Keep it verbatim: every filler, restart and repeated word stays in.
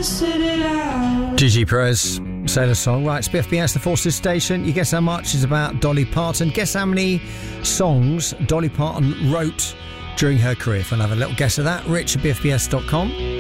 Gigi Perez, Sailor Song. Right, it's B F B S, the Forces Station. You guess how much is about Dolly Parton. Guess how many songs Dolly Parton wrote during her career. If I have a little guess of that, rich at b f b s dot com.